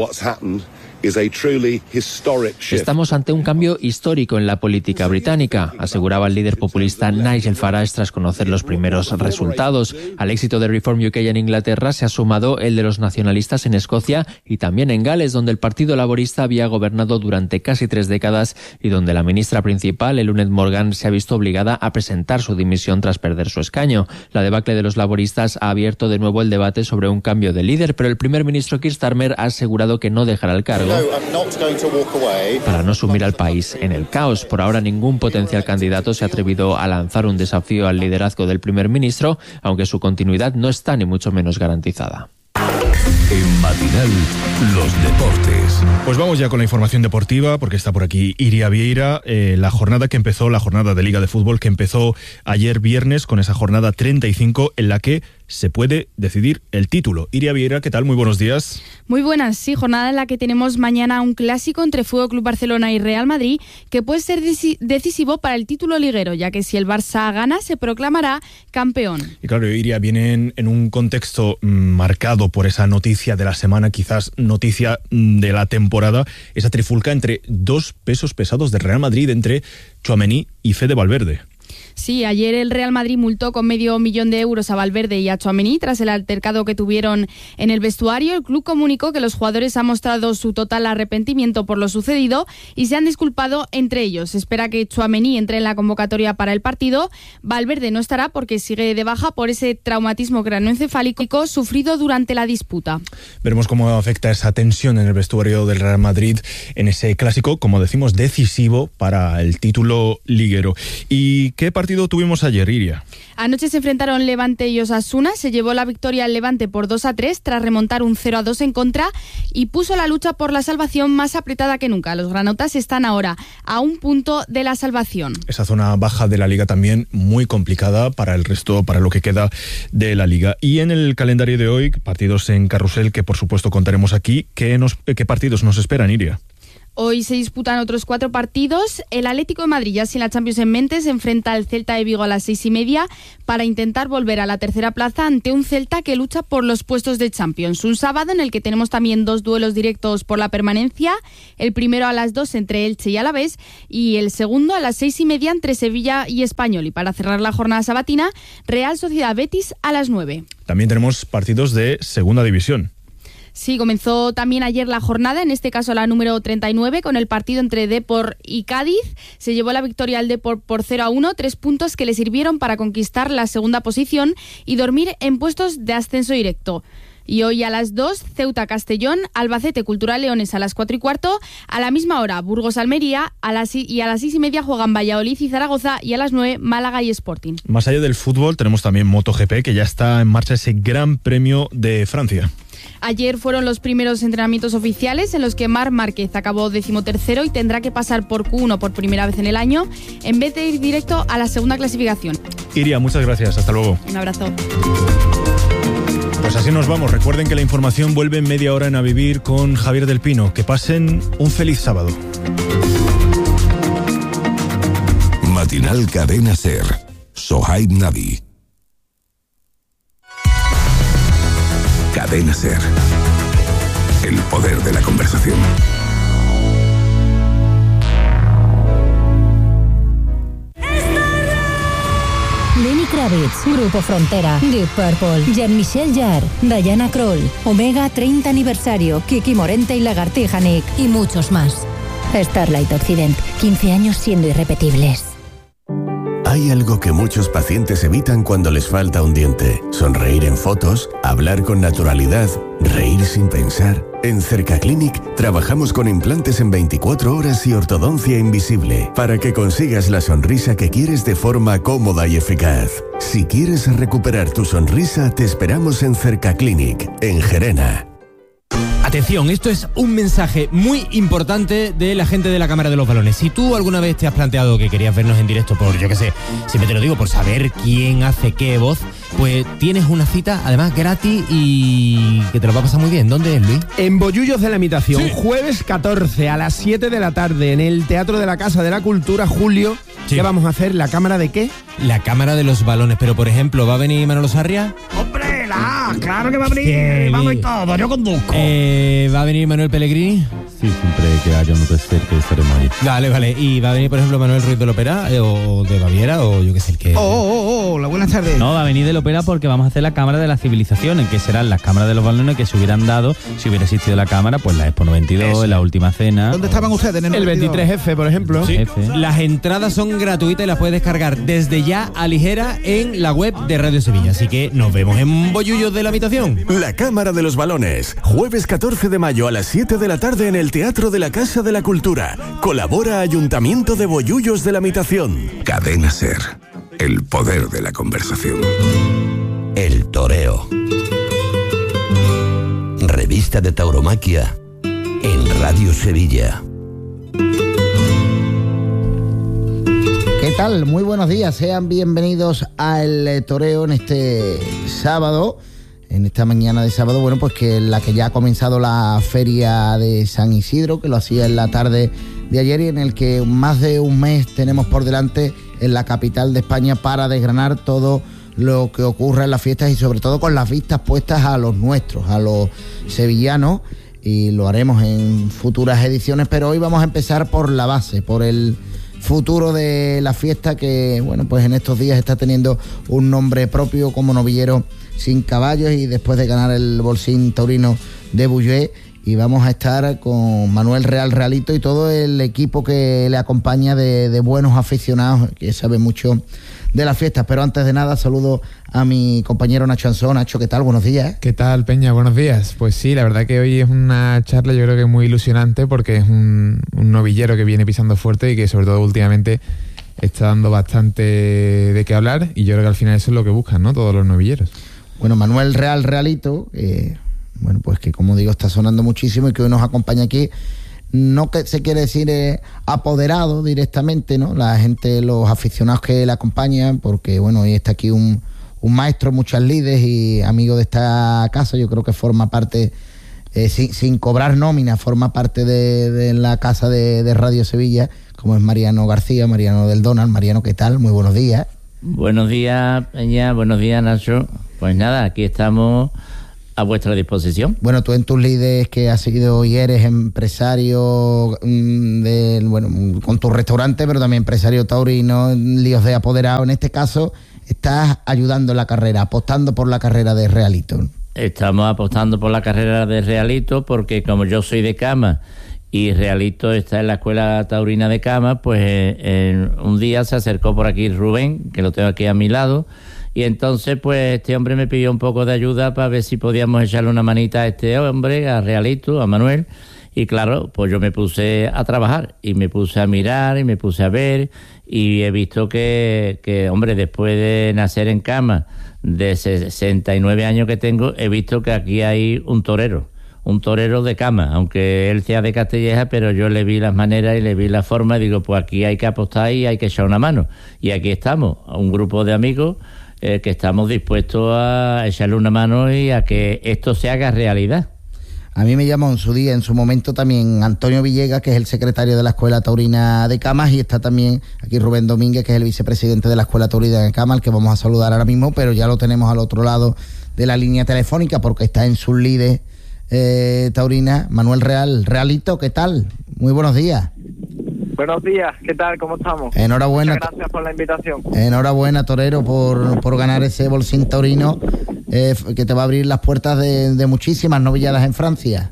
Estamos ante un cambio histórico en la política británica, aseguraba el líder populista Nigel Farage tras conocer los primeros resultados. Al éxito de Reform U K en Inglaterra se ha sumado el de los nacionalistas en Escocia y también en Gales, donde el Partido Laborista había gobernado durante casi tres décadas y donde la ministra principal, Eluned Morgan, se ha visto obligada a presentar su dimisión tras perder su escaño. La debacle de los laboristas ha abierto de nuevo el debate sobre un cambio de líder, pero el primer ministro Keir Starmer ha asegurado que no dejará el cargo para no sumir al país en el caos. Por ahora ningún potencial candidato se ha atrevido a lanzar un desafío al liderazgo del primer ministro, aunque su continuidad no está ni mucho menos garantizada. En Matinal, los deportes. Pues vamos ya con la información deportiva, porque está por aquí Iria Vieira. Eh, la jornada que empezó, la jornada de Liga de Fútbol que empezó ayer viernes con esa jornada treinta y cinco en la que se puede decidir el título. Iria Vieira, ¿qué tal? Muy buenos días. Muy buenas, sí, jornada en la que tenemos mañana un clásico entre Fútbol Club Barcelona y Real Madrid que puede ser decisivo para el título liguero, ya que si el Barça gana se proclamará campeón. Y claro, Iria, vienen en un contexto mm, marcado por esa noticia de la semana, quizás noticia mm, de la temporada, esa trifulca entre dos pesos pesados del Real Madrid, entre Tchouaméni y Fede Valverde. Sí, ayer el Real Madrid multó con medio millón de euros a Valverde y a Tchouaméni tras el altercado que tuvieron en el vestuario. El club comunicó que los jugadores han mostrado su total arrepentimiento por lo sucedido y se han disculpado entre ellos. Se espera que Tchouaméni entre en la convocatoria para el partido. Valverde no estará porque sigue de baja por ese traumatismo craneoencefálico sufrido durante la disputa. Veremos cómo afecta esa tensión en el vestuario del Real Madrid en ese clásico, como decimos, decisivo para el título liguero. ¿Y qué partido tuvimos ayer, Iria? Anoche se enfrentaron Levante y Osasuna. Se llevó la victoria al Levante por dos a tres tras remontar un cero a dos en contra y puso la lucha por la salvación más apretada que nunca. Los granotas están ahora a un punto de la salvación. Esa zona baja de la Liga también muy complicada para el resto, para lo que queda de la Liga. Y en el calendario de hoy, partidos en carrusel que por supuesto contaremos aquí. ¿Qué, nos, qué partidos nos esperan, Iria? Hoy se disputan otros cuatro partidos. El Atlético de Madrid, ya sin la Champions en mente, se enfrenta al Celta de Vigo a las seis y media para intentar volver a la tercera plaza ante un Celta que lucha por los puestos de Champions. Un sábado en el que tenemos también dos duelos directos por la permanencia. El primero a las dos entre Elche y Alavés y el segundo a las seis y media entre Sevilla y Español. Y para cerrar la jornada sabatina, Real Sociedad Betis a las nueve. También tenemos partidos de Segunda División. Sí, comenzó también ayer la jornada, en este caso la número treinta y nueve, con el partido entre Depor y Cádiz. Se llevó la victoria al Depor por cero a uno, tres puntos que le sirvieron para conquistar la segunda posición y dormir en puestos de ascenso directo. Y hoy a las dos, Ceuta Castellón, Albacete Cultural Leones a las cuatro y cuarto, a la misma hora Burgos Almería, a las, y a las seis y media juegan Valladolid y Zaragoza y a las nueve Málaga y Sporting. Más allá del fútbol tenemos también MotoGP, que ya está en marcha ese Gran Premio de Francia. Ayer fueron los primeros entrenamientos oficiales en los que Marc Márquez acabó decimotercero y tendrá que pasar por Q uno por primera vez en el año en vez de ir directo a la segunda clasificación. Iria, muchas gracias. Hasta luego. Un abrazo. Pues así nos vamos. Recuerden que la información vuelve en media hora en A Vivir con Javier del Pino. Que pasen un feliz sábado. Matinal Cadena Ser. Sohaib Nabi. Cadena Ser. El poder de la conversación. Lenny Kravitz, Grupo Frontera, Deep Purple, Jean-Michel Jarre, Diana Kroll, Omega treinta aniversario, Kiki Morente y Lagartija Nick y muchos más. Starlight Occident, quince años siendo irrepetibles. Hay algo que muchos pacientes evitan cuando les falta un diente. Sonreír en fotos, hablar con naturalidad, reír sin pensar. En Cercaclinic trabajamos con implantes en veinticuatro horas y ortodoncia invisible para que consigas la sonrisa que quieres de forma cómoda y eficaz. Si quieres recuperar tu sonrisa, te esperamos en Cercaclinic, en Gerena. Atención, esto es un mensaje muy importante de la gente de la Cámara de los Balones. Si tú alguna vez te has planteado que querías vernos en directo por, yo qué sé, siempre te lo digo, por saber quién hace qué voz, pues tienes una cita, además gratis y que te lo va a pasar muy bien. ¿Dónde es, Luis? En Bollullos de la Imitación, Sí. jueves catorce a las siete de la tarde en el Teatro de la Casa de la Cultura, Julio. Sí. ¿Qué vamos a hacer? ¿La Cámara de qué? La Cámara de los Balones, pero por ejemplo, ¿va a venir Manolo Sarria? ¡Hombre, la! ¡Claro que va a venir! Sí. ¡Vamos y todo! ¡Yo conduzco! Eh, ¿Va a venir Manuel Pellegrini? Sí, siempre que haya un tercer que estaremos ahí. Vale, vale. ¿Y va a venir, por ejemplo, Manuel Ruiz del Opera eh, o de Baviera o yo qué sé el que... ¡Oh, oh, oh! Hola, buenas tardes. No, va a venir del Opera porque vamos a hacer la Cámara de las Civilizaciones, que serán las cámaras de los balones que se hubieran dado si hubiera existido la Cámara, pues la Expo noventa y dos, Eso. en la Última Cena. ¿Dónde estaban ustedes? En el, el veintidós? veintitrés F, por ejemplo. Sí. Las entradas son gratuitas y las puedes descargar desde ya a ligera en la web de Radio Sevilla. Así que nos vemos en Bollullos de la Imitación. La Cámara de los Balones, jueves catorce de mayo a las siete de la tarde en el Teatro de la Casa de la Cultura. Colabora Ayuntamiento de Bollullos de la Imitación. Cadena Ser, el poder de la conversación. El toreo. Revista de tauromaquia en Radio Sevilla. ¿Qué tal? Muy buenos días, sean bienvenidos al toreo en este sábado, en esta mañana de sábado, bueno, pues que en la que ya ha comenzado la feria de San Isidro, que lo hacía en la tarde de ayer y en el que más de un mes tenemos por delante en la capital de España para desgranar todo lo que ocurre en las fiestas y sobre todo con las vistas puestas a los nuestros, a los sevillanos, y lo haremos en futuras ediciones, pero hoy vamos a empezar por la base, por el futuro de la fiesta que, bueno, pues en estos días está teniendo un nombre propio como Novillero sin Caballos y después de ganar el Bolsín Taurino de Bullé. Y vamos a estar con Manuel Real Realito y todo el equipo que le acompaña de, de buenos aficionados que saben mucho de las fiestas. Pero antes de nada saludo a mi compañero Nacho Ansón. Nacho, ¿qué tal? Buenos días. ¿Qué tal, Peña? Buenos días. Pues sí, la verdad que hoy es una charla yo creo que muy ilusionante porque es un, un novillero que viene pisando fuerte y que sobre todo últimamente está dando bastante de qué hablar, y yo creo que al final eso es lo que buscan, ¿no? Todos los novilleros. Bueno, Manuel Real Realito, eh, bueno, pues que como digo está sonando muchísimo y que hoy nos acompaña aquí. No que se quiere decir eh, apoderado directamente, ¿no? La gente, los aficionados que le acompañan, porque bueno, hoy está aquí un, un maestro, muchas lides y amigo de esta casa. Yo creo que forma parte, eh, sin, sin cobrar nómina, forma parte de, de la casa de, de Radio Sevilla, como es Mariano García, Mariano del Donald. Mariano, ¿qué tal? Muy buenos días. Buenos días, Peña, buenos días, Nacho. Pues nada, aquí estamos a vuestra disposición. Bueno, tú en tus lides que has sido y eres empresario mmm, de, bueno, con tu restaurante, pero también empresario taurino, líos de apoderado. En este caso, estás ayudando en la carrera, apostando por la carrera de Realito. Estamos apostando por la carrera de Realito porque como yo soy de Cama y Realito está en la Escuela Taurina de Cama, pues eh, en un día se acercó por aquí Rubén, que lo tengo aquí a mi lado. Y entonces, pues, este hombre me pidió un poco de ayuda para ver si podíamos echarle una manita a este hombre, a Realito, a Manuel. Y claro, pues yo me puse a trabajar y me puse a mirar y me puse a ver y he visto que, que hombre, después de nacer en Cama, de sesenta y nueve años que tengo, he visto que aquí hay un torero, un torero de Cama, aunque él sea de Castelleja, pero yo le vi las maneras y le vi la forma y digo, pues aquí hay que apostar y hay que echar una mano. Y aquí estamos, un grupo de amigos Eh, que estamos dispuestos a echarle una mano y a que esto se haga realidad. A mí me llamó en su día, en su momento también Antonio Villegas, que es el secretario de la Escuela Taurina de Camas, y está también aquí Rubén Domínguez, que es el vicepresidente de la Escuela Taurina de Camas, al que vamos a saludar ahora mismo, pero ya lo tenemos al otro lado de la línea telefónica porque está en sus lides eh, taurina. Manuel Real, Realito, ¿qué tal? Muy buenos días. Buenos días, ¿qué tal? ¿Cómo estamos? Enhorabuena. Muchas gracias por la invitación. Enhorabuena, torero, por, por ganar ese Bolsín Taurino eh, que te va a abrir las puertas de, de muchísimas novilladas en Francia.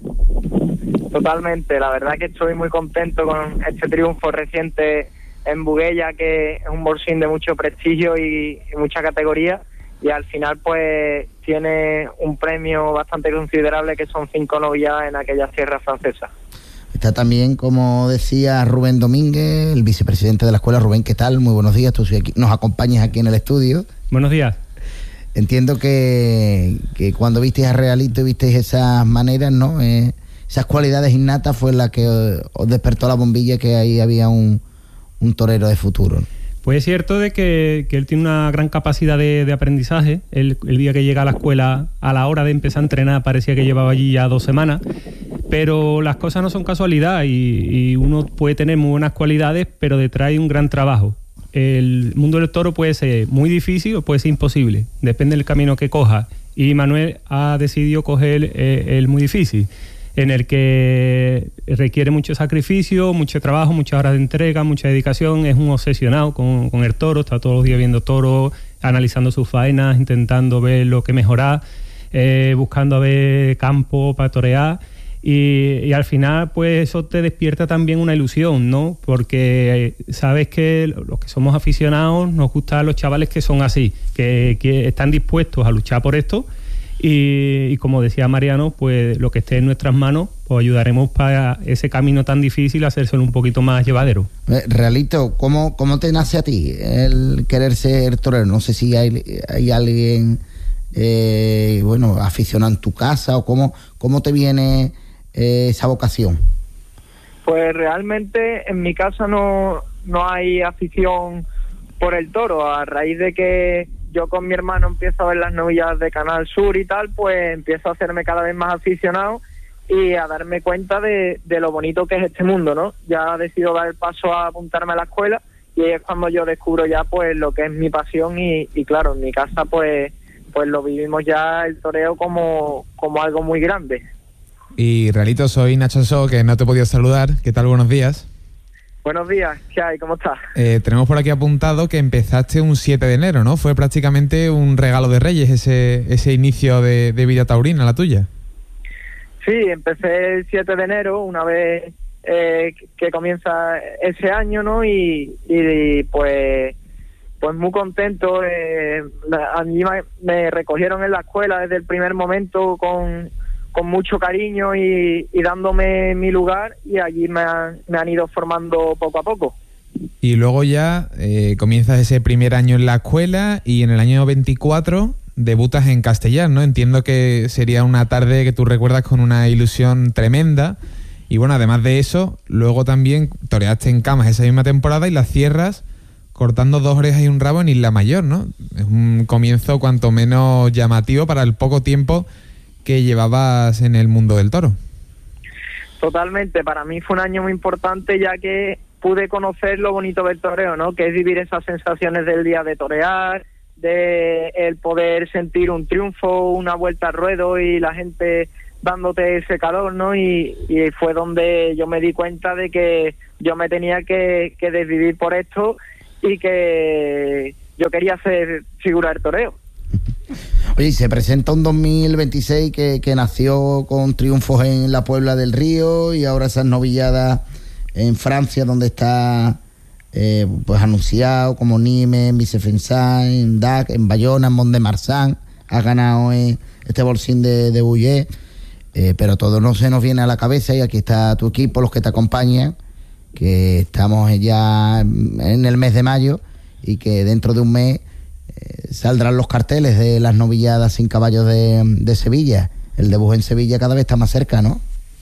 Totalmente, la verdad que estoy muy contento con este triunfo reciente en Buguella, que es un Bolsín de mucho prestigio y, y mucha categoría, y al final pues tiene un premio bastante considerable que son cinco novilladas en aquella sierra francesa. Está también, como decía, Rubén Domínguez, el vicepresidente de la escuela. Rubén, ¿qué tal? Muy buenos días. Tú aquí, nos acompañas aquí en el estudio. Buenos días. Entiendo que, que cuando visteis a Realito y visteis esas maneras, ¿no? Eh, esas cualidades innatas fue la que eh, os despertó la bombilla, que ahí había un, un torero de futuro? Pues es cierto de que, que él tiene una gran capacidad de, de aprendizaje. Él, el día que llega a la escuela, a la hora de empezar a entrenar, parecía que llevaba allí ya dos semanas. Pero las cosas no son casualidad y, y uno puede tener muy buenas cualidades, pero detrás hay un gran trabajo. El mundo del toro puede ser muy difícil o puede ser imposible. Depende del camino que coja. Y Manuel ha decidido coger eh, el muy difícil, en el que requiere mucho sacrificio, mucho trabajo, muchas horas de entrega, mucha dedicación. Es un obsesionado con, con el toro, está todos los días viendo toro, analizando sus faenas, intentando ver lo que mejorar, eh, buscando a ver campo para torear. Y, y al final, pues eso te despierta también una ilusión, ¿no? Porque sabes que los que somos aficionados nos gustan los chavales que son así, que, que están dispuestos a luchar por esto. Y, y como decía Mariano, pues lo que esté en nuestras manos, pues ayudaremos para ese camino tan difícil a hacérselo un poquito más llevadero. Realito, ¿cómo, cómo te nace a ti el querer ser torero? No sé si hay, hay alguien, eh, bueno, aficionado en tu casa, o cómo, cómo te viene eh, esa vocación. Pues realmente en mi casa no, no hay afición por el toro. A raíz de que yo con mi hermano empiezo a ver las novillas de Canal Sur y tal, pues empiezo a hacerme cada vez más aficionado y a darme cuenta de, de lo bonito que es este mundo, ¿no? Ya decido dar el paso a apuntarme a la escuela y ahí es cuando yo descubro ya pues lo que es mi pasión y, y claro, en mi casa pues pues lo vivimos ya el toreo como, como algo muy grande. Y Realito, soy Nacho So, que no te he podido saludar. ¿Qué tal? Buenos días. Buenos días, ¿qué hay? ¿Cómo estás? Eh, tenemos por aquí apuntado que empezaste un siete de enero, ¿no? Fue prácticamente un regalo de Reyes ese ese inicio de, de vida taurina, la tuya. Sí, empecé el siete de enero, una vez eh, que comienza ese año, ¿no? Y, y pues pues muy contento. Eh, a mí me, me recogieron en la escuela desde el primer momento con... con mucho cariño y, y dándome mi lugar, y allí me han, me han ido formando poco a poco. Y luego ya eh, comienzas ese primer año en la escuela y en el año veinticuatro debutas en Castellar, ¿no? Entiendo que sería una tarde que tú recuerdas con una ilusión tremenda. Y bueno, además de eso, luego también toreaste en Camas esa misma temporada y las cierras cortando dos orejas y un rabo en Isla Mayor, ¿no? Es un comienzo cuanto menos llamativo para el poco tiempo que llevabas en el mundo del toro. Totalmente, para mí fue un año muy importante, ya que pude conocer lo bonito del toreo, ¿no? Que es vivir esas sensaciones del día de torear, de el poder sentir un triunfo, una vuelta al ruedo y la gente dándote ese calor, ¿no? Y, y fue donde yo me di cuenta de que yo me tenía que, que desvivir por esto y que yo quería ser figura del toreo. Oye, se presenta un dos mil veintiséis que, que nació con triunfos en la Puebla del Río y ahora esas novilladas en Francia, donde está eh, pues anunciado como Nimes, en Vicefensan, en Dac, en Bayona, en Mont-de-Marsan. Has ganado eh, este bolsín de, de Bouillet, eh, pero todo no se nos viene a la cabeza y aquí está tu equipo, los que te acompañan, que estamos ya en el mes de mayo y que dentro de un mes saldrán los carteles de las novilladas sin caballos de, de Sevilla. El debut en Sevilla cada vez está más cerca, ¿no?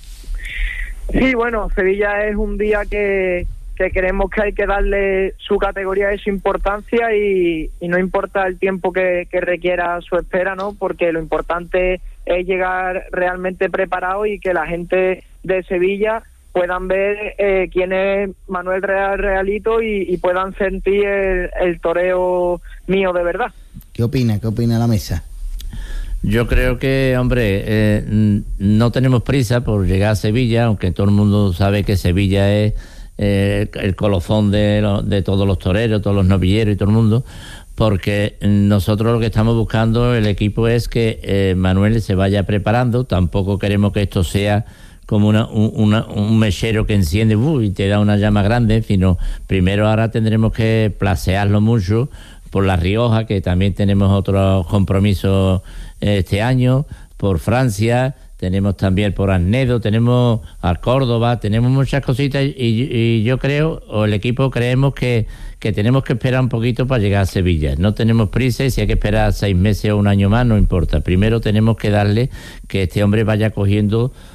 Sí, bueno, Sevilla es un día que, que creemos que hay que darle su categoría y su importancia y, y no importa el tiempo que, que requiera su espera, ¿no? Porque lo importante es llegar realmente preparado y que la gente de Sevilla puedan ver eh, quién es Manuel Real Realito y, y puedan sentir el, el toreo mío de verdad. ¿Qué opina? ¿Qué opina la mesa? Yo creo que, hombre, eh, no tenemos prisa por llegar a Sevilla, aunque todo el mundo sabe que Sevilla es eh, el colofón de, lo, de todos los toreros, todos los novilleros y todo el mundo, porque nosotros lo que estamos buscando, el equipo, es que eh, Manuel se vaya preparando. Tampoco queremos que esto sea como una, una, un mechero que enciende uh, y te da una llama grande, sino primero ahora tendremos que placearlo mucho por La Rioja, que también tenemos otros compromisos este año, por Francia, tenemos también por Arnedo, tenemos a Córdoba, tenemos muchas cositas y, y yo creo, o el equipo creemos que, que tenemos que esperar un poquito para llegar a Sevilla. No tenemos prisa y si hay que esperar seis meses o un año más, no importa. Primero tenemos que darle que este hombre vaya cogiendo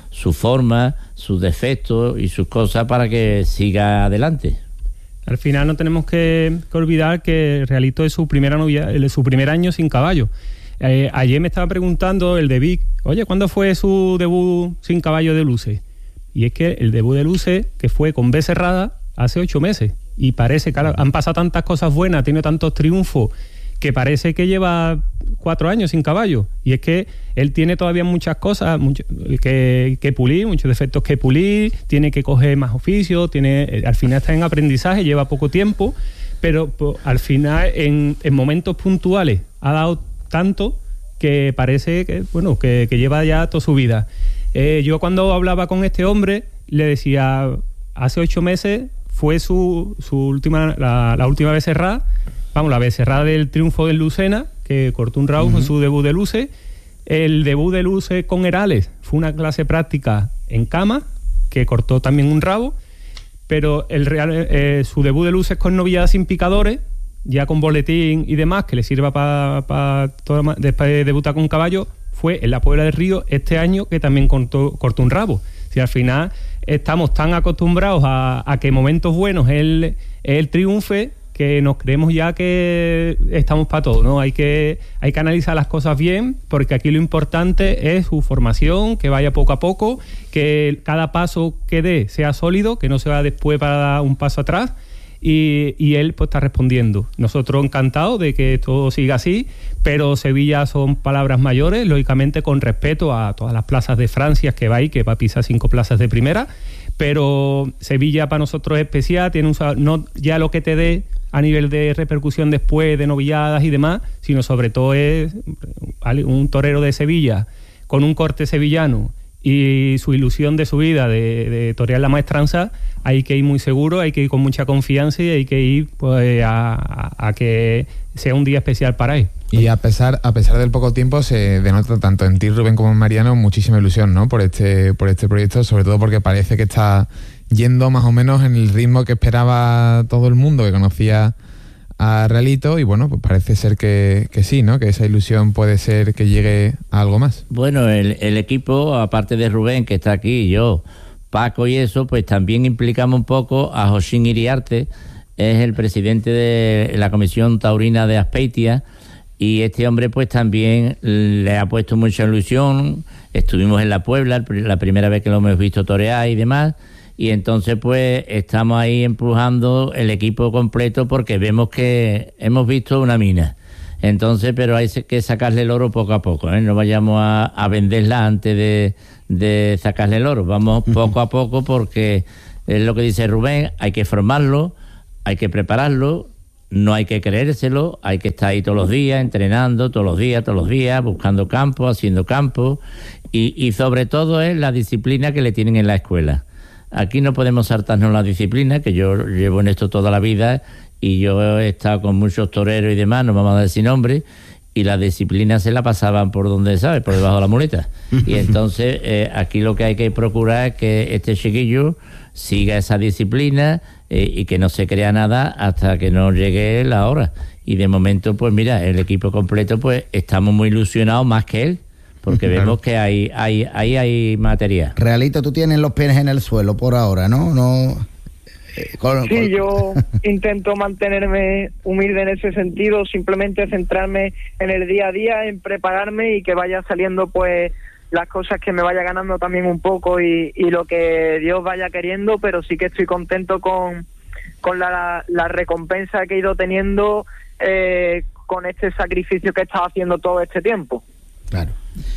su forma, sus defectos y sus cosas para que siga adelante. Al final no tenemos que, que olvidar que Realito es su primera novia, es su primer año sin caballo. Eh, ayer me estaba preguntando el de Vic, oye, ¿cuándo fue su debut sin caballo de Luce? Y es que el debut de Luce, que fue con B cerrada, hace ocho meses. Y parece que han pasado tantas cosas buenas, ha tenido tantos triunfos, que parece que lleva cuatro años sin caballo. Y es que él tiene todavía muchas cosas mucho, que, que pulir, muchos defectos que pulir, tiene que coger más oficio, tiene, al final está en aprendizaje, lleva poco tiempo, pero pues, al final en, en momentos puntuales ha dado tanto que parece que, bueno, que, que lleva ya toda su vida. Eh, yo cuando hablaba con este hombre le decía, hace ocho meses fue su, su última, la, la última vez cerrada, vamos, la becerrada del triunfo del Lucena, que cortó un rabo uh-huh. con su debut de Luce. El debut de Luce con Herales fue una clase práctica en cama, que cortó también un rabo, pero el real, eh, su debut de Luce con novillada sin picadores, ya con boletín y demás, que le sirva para pa después de debutar con caballo, fue en la Puebla del Río este año, que también cortó, cortó un rabo. Si al final estamos tan acostumbrados a, a que momentos buenos él, él triunfe, que nos creemos ya que estamos para todo, ¿no? Hay que, hay que analizar las cosas bien, porque aquí lo importante es su formación, que vaya poco a poco, que cada paso que dé sea sólido, que no se va después para dar un paso atrás, y, y él pues está respondiendo. Nosotros encantados de que todo siga así, pero Sevilla son palabras mayores, lógicamente con respeto a todas las plazas de Francia que va ahí, que va a pisar cinco plazas de primera, pero Sevilla para nosotros es especial, tiene un, no ya lo que te dé a nivel de repercusión después de novilladas y demás, sino sobre todo es un torero de Sevilla con un corte sevillano y su ilusión de su vida de, de torear la maestranza. Hay que ir muy seguro, hay que ir con mucha confianza y hay que ir pues, a, a, a que sea un día especial para él. Y a pesar a pesar del poco tiempo se denota tanto en ti, Rubén, como en Mariano muchísima ilusión, ¿no? por este por este proyecto, sobre todo porque parece que está yendo más o menos en el ritmo que esperaba todo el mundo que conocía a Realito, y bueno, pues parece ser que, que sí, ¿no? Que esa ilusión puede ser que llegue a algo más. Bueno, el, el equipo, aparte de Rubén, que está aquí, y yo, Paco y eso, pues también implicamos un poco a Josín Iriarte, es el presidente de la Comisión Taurina de Azpeitia, y este hombre pues también le ha puesto mucha ilusión. Estuvimos en la Puebla, la primera vez que lo hemos visto torear y demás, y entonces pues estamos ahí empujando el equipo completo porque vemos que hemos visto una mina. Entonces, pero hay que sacarle el oro poco a poco, ¿eh? No vayamos a, a venderla antes de, de sacarle el oro. Vamos poco a poco porque es lo que dice Rubén, hay que formarlo, hay que prepararlo, no hay que creérselo, hay que estar ahí todos los días, entrenando todos los días, todos los días, buscando campo, haciendo campo, y, y sobre todo es la disciplina que le tienen en la escuela. Aquí no podemos saltarnos la disciplina, que yo llevo en esto toda la vida y yo he estado con muchos toreros y demás, no vamos a decir nombres, y la disciplina se la pasaban por donde, ¿sabes? Por debajo de la muleta. Y entonces eh, aquí lo que hay que procurar es que este chiquillo siga esa disciplina eh, y que no se crea nada hasta que no llegue la hora. Y de momento, pues mira, el equipo completo, pues estamos muy ilusionados más que él, porque claro, vemos que hay, hay, hay, hay materia. Realito, tú tienes los pies en el suelo por ahora, ¿no? No. Eh, con, sí, con... yo intento mantenerme humilde en ese sentido, simplemente centrarme en el día a día, en prepararme y que vaya saliendo pues las cosas que me vaya ganando también un poco y, y lo que Dios vaya queriendo, pero sí que estoy contento con, con la, la recompensa que he ido teniendo eh, con este sacrificio que he estado haciendo todo este tiempo. Claro.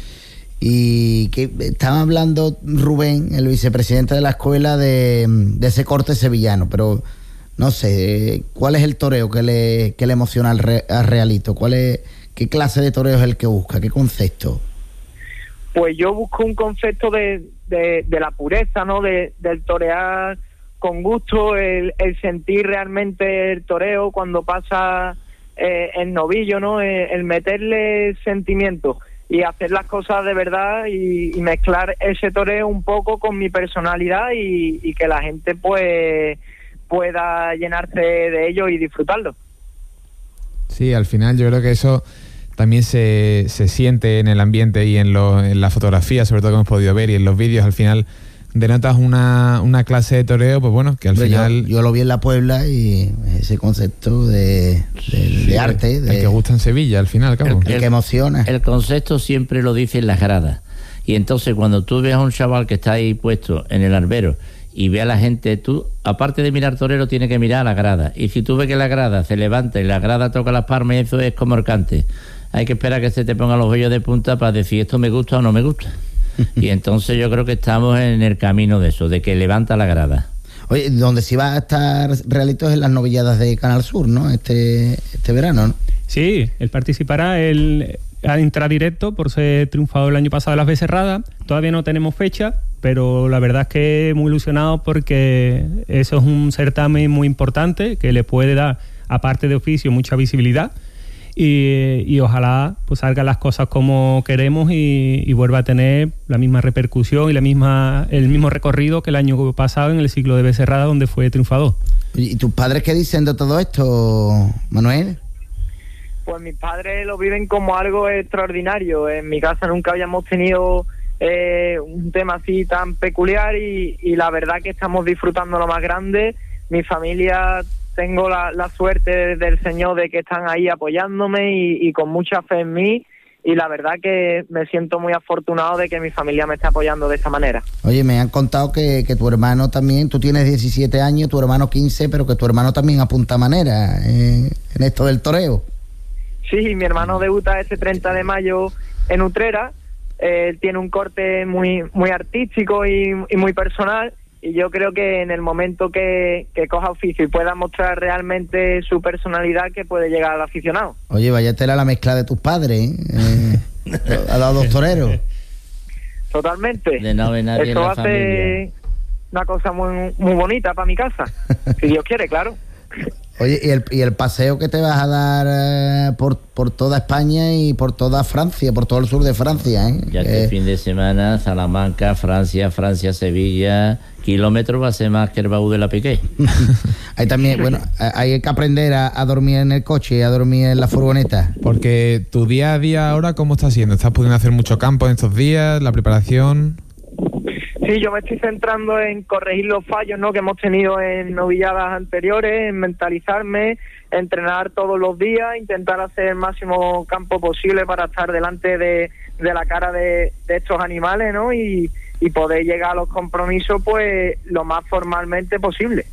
Y que estaba hablando Rubén, el vicepresidente de la escuela, de, de ese corte sevillano, pero no sé, ¿cuál es el toreo que le, que le emociona al, re, al Realito? ¿Cuál es, qué clase de toreo es el que busca? ¿Qué concepto? Pues yo busco un concepto de, de, de la pureza, ¿no? De, del torear con gusto, el, el sentir realmente el toreo cuando pasa eh, el novillo, ¿no? El, el meterle sentimiento y hacer las cosas de verdad y, y mezclar ese toreo un poco con mi personalidad y, y que la gente pues pueda llenarse de ello y disfrutarlo. Sí, al final yo creo que eso también se, se siente en el ambiente y en, lo, en la fotografía, sobre todo que hemos podido ver, y en los vídeos al final denotas una, una clase de toreo, pues bueno, que al Pero final... Yo, yo lo vi en la Puebla y ese concepto de, de, Sí, de arte... De, el que gusta en Sevilla, al final, cabo. El, el que emociona. El concepto siempre lo dice en las gradas. Y entonces cuando tú ves a un chaval que está ahí puesto en el albero y ve a la gente, tú, aparte de mirar torero, tienes que mirar a la grada. Y si tú ves que la grada se levanta y la grada toca las palmas, eso es como el cante. Hay que esperar a que se te pongan los vellos de punta para decir esto me gusta o no me gusta. Y entonces yo creo que estamos en el camino de eso, de que levanta la grada. Oye, donde sí va a estar Realito es en las novilladas de Canal Sur, ¿no? Este, este verano, ¿no? Sí, él participará, él entra directo por ser triunfador el año pasado de las Becerradas. Todavía no tenemos fecha, pero la verdad es que muy ilusionado porque eso es un certamen muy importante que le puede dar, aparte de oficio, mucha visibilidad. Y, y ojalá pues salgan las cosas como queremos y, y vuelva a tener la misma repercusión y la misma el mismo recorrido que el año pasado en el ciclo de Becerrada, donde fue triunfador. ¿Y tus padres qué dicen de todo esto, Manuel? Pues mis padres lo viven como algo extraordinario. En mi casa nunca habíamos tenido eh, un tema así tan peculiar y, y la verdad que estamos disfrutando lo más grande. Mi familia... Tengo la, la suerte del Señor de que están ahí apoyándome y, y con mucha fe en mí, y la verdad que me siento muy afortunado de que mi familia me esté apoyando de esta manera. Oye, me han contado que, que tu hermano también, tú tienes diecisiete años, tu hermano quince, pero que tu hermano también apunta manera en, en esto del toreo. Sí, mi hermano debuta ese treinta de mayo en Utrera. Él tiene un corte muy, muy artístico y, y muy personal. Y yo creo que en el momento que, que coja oficio y pueda mostrar realmente su personalidad, que puede llegar al aficionado. Oye, vaya tela la mezcla de tus padres, ¿eh? eh a los dos toreros. Totalmente. De no haber nadie Eso en la hace familia. una cosa muy, muy bonita para mi casa. Si Dios quiere, claro. Oye, ¿y el, y el paseo que te vas a dar eh, por, por toda España y por toda Francia, por todo el sur de Francia, ¿eh? Ya este eh, fin de semana, Salamanca, Francia, Francia, Sevilla, kilómetros va a ser más que el baúl de la Piqué. Hay también, bueno, hay que aprender a, a dormir en el coche y a dormir en la furgoneta. Porque tu día a día ahora, ¿cómo está siendo? ¿Estás pudiendo hacer mucho campo en estos días? ¿La preparación? Sí, yo me estoy centrando en corregir los fallos, ¿no?, que hemos tenido en novilladas anteriores, en mentalizarme, entrenar todos los días, intentar hacer el máximo campo posible para estar delante de, de la cara de, de estos animales, ¿no?, y, y poder llegar a los compromisos pues lo más formalmente posible.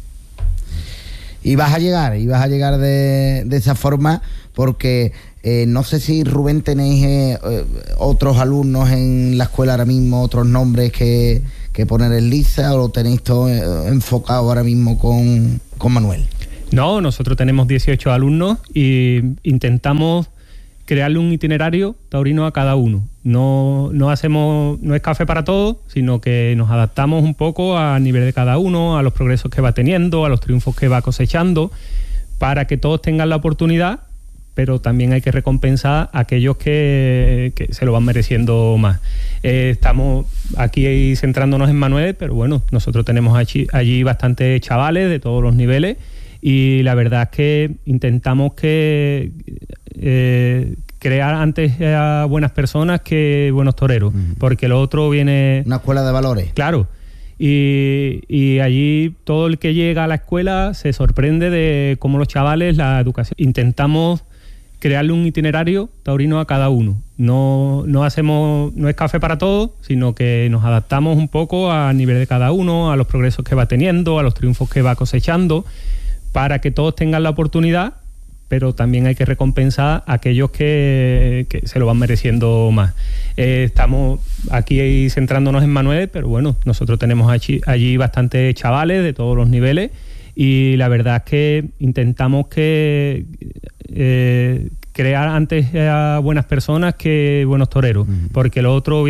Y vas a llegar, y vas a llegar de, de esa forma, porque eh, no sé si, Rubén, tenéis eh, otros alumnos en la escuela ahora mismo, otros nombres que, que poner en lista, o lo tenéis todo eh, enfocado ahora mismo con, con Manuel. No, nosotros tenemos dieciocho alumnos y intentamos crearle un itinerario taurino a cada uno. No, no hacemos, no es café para todos, sino que nos adaptamos un poco al nivel de cada uno, a los progresos que va teniendo, a los triunfos que va cosechando, para que todos tengan la oportunidad, pero también hay que recompensar a aquellos que, que se lo van mereciendo más. Eh, estamos aquí centrándonos en Manuel, pero bueno, nosotros tenemos allí, allí bastantes chavales de todos los niveles, y la verdad es que intentamos que eh, crear antes a buenas personas que buenos toreros, uh-huh. porque lo otro viene... Una escuela de valores. Claro. Y, y allí todo el que llega a la escuela se sorprende de cómo los chavales, la educación... Intentamos crearle un itinerario taurino a cada uno. No, no hacemos, no es café para todos, sino que nos adaptamos un poco al nivel de cada uno, a los progresos que va teniendo, a los triunfos que va cosechando, para que todos tengan la oportunidad, pero también hay que recompensar a aquellos que, que se lo van mereciendo más. Eh, estamos aquí centrándonos en Manuel, pero bueno, nosotros tenemos allí, allí bastantes chavales de todos los niveles, y la verdad es que intentamos que eh, crear antes a buenas personas que buenos toreros, uh-huh. porque lo otro